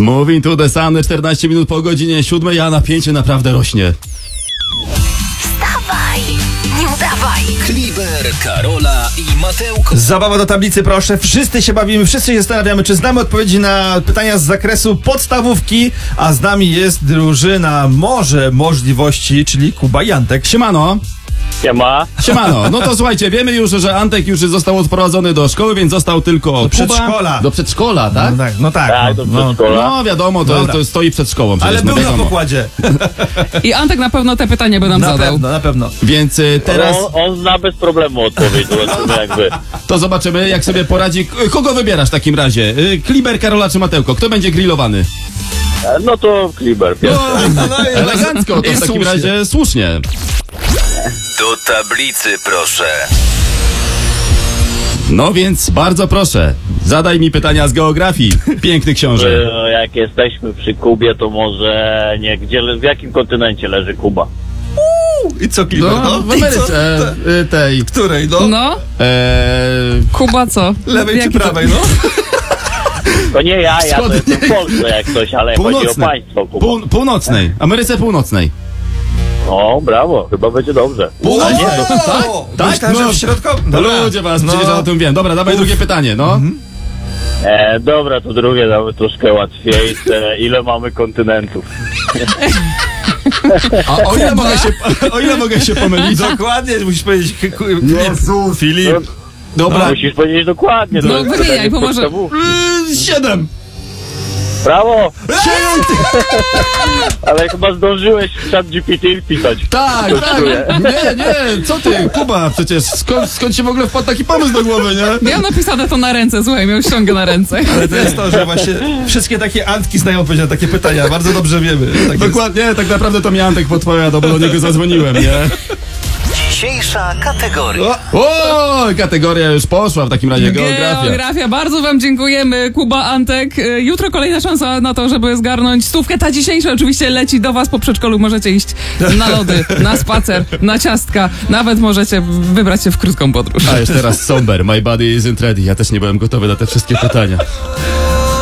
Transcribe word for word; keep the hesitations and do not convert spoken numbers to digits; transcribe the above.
Moving to the Sun, czternaście minut po godzinie siódmej, a napięcie naprawdę rośnie. Wstawaj, nie udawaj. Kliber, Karola i Mateuko. Zabawa do tablicy, proszę. Wszyscy się bawimy, wszyscy się zastanawiamy, czy znamy odpowiedzi na pytania z zakresu podstawówki, a z nami jest drużyna Morze Możliwości, czyli Kuba i Antek. Siemano. Siema. Siemano. No to słuchajcie, wiemy już, że Antek już został odprowadzony do szkoły, więc został tylko Do Kuba. przedszkola. Do przedszkola, tak? No tak, no tak. Tak, no, do no. przedszkola. No wiadomo, to, Dobra. to stoi przed szkołą przecież, Ale no był na wiadomo. pokładzie. I Antek na pewno te pytania by nam Na zadał. pewno, na pewno. Więc y, teraz On, on zna bez problemu odpowiedź, zobaczymy jakby. to zobaczymy, jak sobie poradzi. K- Kogo wybierasz w takim razie? Y, Kliber, Karola czy Mateuko? Kto będzie grillowany? E, No to Kliber pierwszy. No, elegancko, to I w takim słusznie. razie słusznie. Do tablicy, proszę. No więc bardzo proszę, zadaj mi pytania z geografii, piękny książę. E, Jak jesteśmy przy Kubie, to może nie, gdzie, le- w jakim kontynencie leży Kuba? I co, Kliber? No, w I co? Ameryce y, tej. Której, no? No, E, Kuba co? Lewej czy Jaki to- prawej, no? To nie ja, ja to Wschodniej. jestem w Polsce jak coś, ale chodzi o północnej. państwo Kuba. Pół, północnej. Ameryce Północnej. O, brawo, chyba będzie dobrze. Północnej. A nie, to, Tak? Tak? Myślałem, że w środku... No ludzie was, przecież ja o tym wiem. Dobra, dawaj drugie pytanie, no. e, dobra, to drugie damy troszkę łatwiejsze. Ile mamy kontynentów? A o ile mogę się, o ile mogę się pomylić? Dokładnie, musisz powiedzieć... k- k- Jezu, Filip. No, Dobra, musisz powiedzieć dokładnie. to No, jest wymieniaj, pytanie pomoże. podstawówki. y, siedem. Brawo! Ale chyba zdążyłeś w chat G P T wpisać. Tak, Coś tak. czuję. Nie, nie, co ty, Kuba, przecież skąd, skąd się w ogóle wpadł taki pomysł do głowy, nie? Miał napisane to na ręce, słuchaj, miał ściągę na ręce. Ale to jest to, że właśnie wszystkie takie Antki znają odpowiedź na takie pytania. Bardzo dobrze wiemy. Tak jest. Dokładnie, tak naprawdę to mi Antek podpowiadał, bo do niego zadzwoniłem, nie? Dzisiejsza kategoria. O, kategoria już poszła w takim razie, geografia. Geografia. Bardzo wam dziękujemy, Kuba, Antek. Y, Jutro kolejna szansa na to, żeby zgarnąć stówkę. Ta dzisiejsza oczywiście leci do was po przedszkolu. Możecie iść na lody, na spacer, na ciastka. Nawet możecie wybrać się w krótką podróż. A jeszcze teraz somber, my body isn't ready. Ja też nie byłem gotowy na te wszystkie pytania.